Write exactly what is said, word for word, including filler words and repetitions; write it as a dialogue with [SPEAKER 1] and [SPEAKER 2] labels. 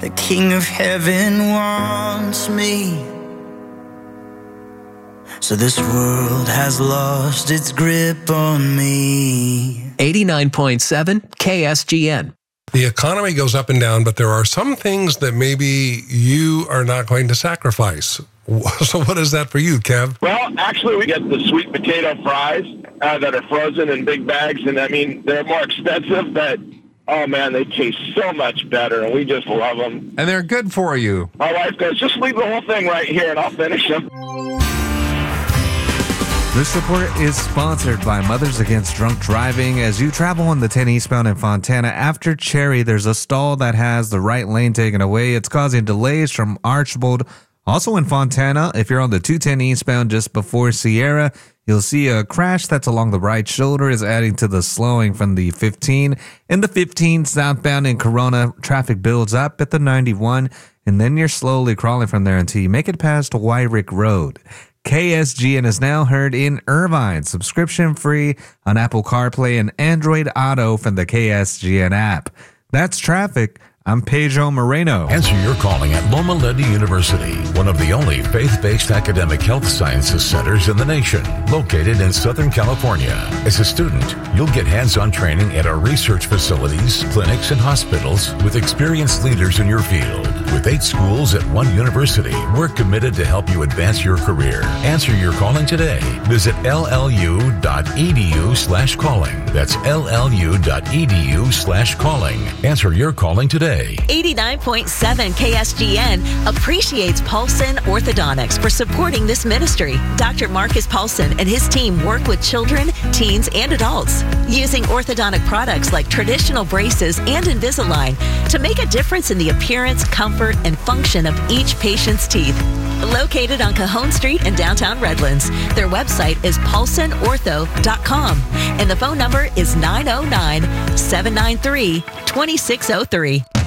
[SPEAKER 1] The King of Heaven wants me. So this world has lost its grip on me.
[SPEAKER 2] eighty-nine point seven K S G N.
[SPEAKER 3] The economy goes up and down, but there are some things that maybe you are not going to sacrifice. So what is that for you, Kev?
[SPEAKER 4] Well, actually, we get the sweet potato fries uh, that are frozen in big bags. And, I mean, they're more expensive, but, oh, man, they taste so much better, and we just love them.
[SPEAKER 5] And they're good for you.
[SPEAKER 4] My wife goes, just leave the whole thing right here, and I'll finish them.
[SPEAKER 6] This report is sponsored by Mothers Against Drunk Driving. As you travel on the ten eastbound in Fontana, after Cherry, there's a stall that has the right lane taken away. It's causing delays from Archbold. Also in Fontana, if you're on the two ten eastbound just before Sierra, you'll see a crash that's along the right shoulder is adding to the slowing from the fifteen. In the fifteen southbound in Corona, traffic builds up at the ninety-one, and then you're slowly crawling from there until you make it past Wyrick Road. K S G N is now heard in Irvine, subscription free on Apple CarPlay and Android Auto from the K S G N app. That's traffic. I'm Pedro Moreno.
[SPEAKER 7] Answer your calling at Loma Linda University, one of the only faith-based academic health sciences centers in the nation, located in Southern California. As a student, you'll get hands-on training at our research facilities, clinics, and hospitals with experienced leaders in your field. With eight schools at one university, we're committed to help you advance your career. Answer your calling today. Visit llu.edu slash calling. That's llu.edu slash calling. Answer your calling today.
[SPEAKER 8] eighty-nine point seven K S G N appreciates Paulson Orthodontics for supporting this ministry. Doctor Marcus Paulson and his team work with children, teens, and adults using orthodontic products like traditional braces and Invisalign to make a difference in the appearance, comfort, and function of each patient's teeth. Located on Cajon Street in downtown Redlands, their website is paulson ortho dot com and the phone number is nine oh nine, seven nine three, two six oh three.